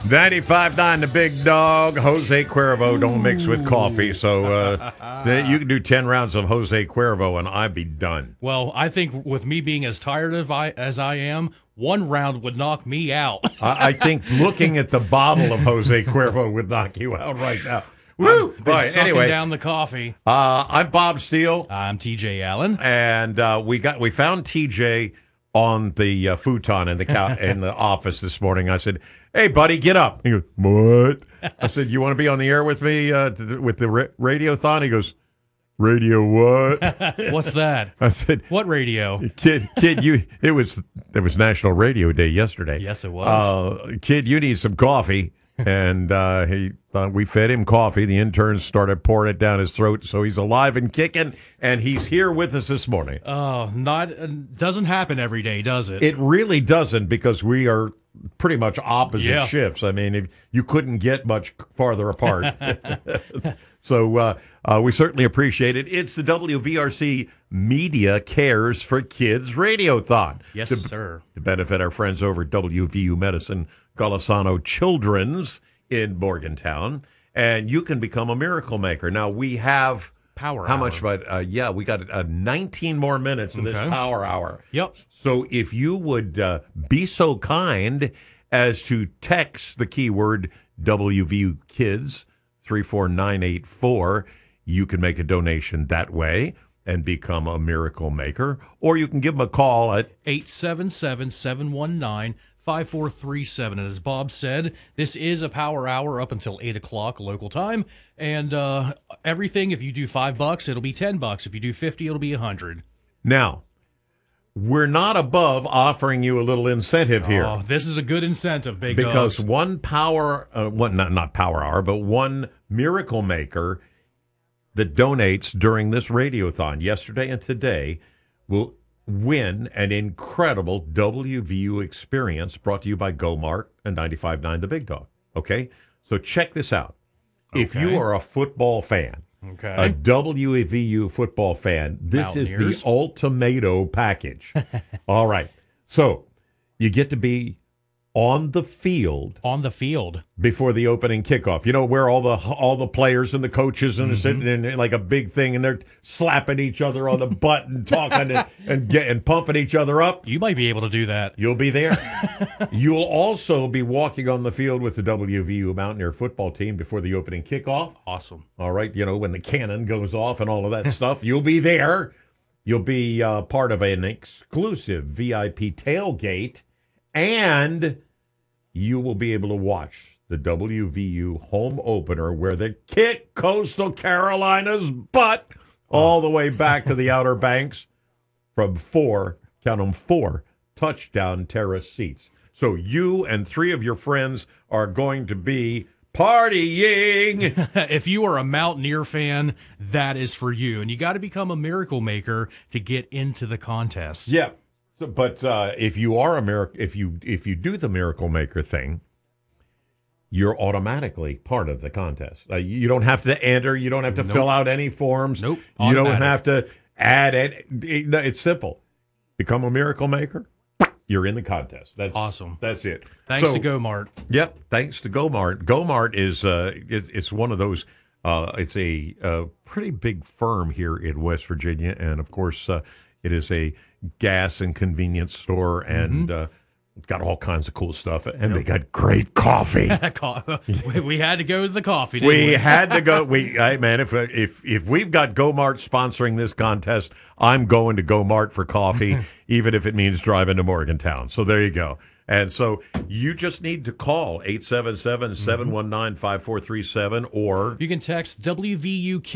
95.9 The Big Dog. Jose Cuervo don't mix with coffee. So you can do 10 rounds of Jose Cuervo and I'd be done. Well, I think with me being as tired as I am, one round would knock me out. I think looking at the bottle of Jose Cuervo would knock you out right now. Woo! Right, anyway, down the coffee. I'm Bob Steele. I'm TJ Allen. And we found TJ on the futon in the office this morning. I said, "Hey, buddy, get up." He goes, "What?" I said, "You want to be on the air with me with the radiothon?" He goes, "Radio what?" What's that? I said, "What radio?" Kid, it was National Radio Day yesterday. Yes, it was. Kid, you need some coffee. And we fed him coffee. The interns started pouring it down his throat, so he's alive and kicking, and he's here with us this morning. Oh, doesn't happen every day, does it? It really doesn't, because we are pretty much opposite shifts. I mean, you couldn't get much farther apart. So we certainly appreciate it. It's the WVRC Media Cares for Kids Radiothon. Yes, sir. To benefit our friends over at WVU Medicine Golisano Children's in Morgantown. And you can become a miracle maker. Now, we have... Power How hour. much? But we got 19 more minutes of this power hour. Yep. So if you would be so kind as to text the keyword WVU Kids 34984, you can make a donation that way and become a miracle maker. Or you can give them a call at 877-719-5437. And as Bob said, this is a power hour up until 8 o'clock local time. And everything, if you do $5, it'll be $10. If you do 50, it'll be 100. Now, we're not above offering you a little incentive here. Oh, this is a good incentive, big because dogs. one not power hour, but one miracle maker that donates during this radiothon yesterday and today will win an incredible WVU experience brought to you by GoMart and 95.9 The Big Dog. Okay? So check this out. If you are a football fan, a WVU football fan, this is the Ultimato package. All right. So you get to be on the field before the opening kickoff. You know, where all the players and the coaches and are sitting in like a big thing, and they're slapping each other on the butt and talking and pumping each other up. You might be able to do that. You'll be there. You'll also be walking on the field with the WVU Mountaineer football team before the opening kickoff. Awesome. All right, you know, when the cannon goes off and all of that stuff, you'll be there. You'll be part of an exclusive VIP tailgate. And you will be able to watch the WVU home opener where they kick Coastal Carolina's butt all the way back to the Outer Banks from 4 touchdown terrace seats. So you and 3 of your friends are going to be partying. If you are a Mountaineer fan, that is for you. And you got to become a miracle maker to get into the contest. Yeah. But if you are if you do the miracle maker thing, you're automatically part of the contest. You don't have to enter. You don't have to fill out any forms. Nope. You don't have to add it. It's simple. Become a miracle maker. You're in the contest. That's awesome. That's it. Thanks to GoMart. Yep. Thanks to GoMart. GoMart is it's one of those. It's a pretty big firm here in West Virginia, and of course, it is a gas and convenience store, and it's got all kinds of cool stuff, and they got great coffee. We had to go to the coffee, didn't we? We had to go. Hey, man, if we've got GoMart sponsoring this contest, I'm going to GoMart for coffee, even if it means driving to Morgantown. So there you go. And so you just need to call 877-719-5437, or you can text WVU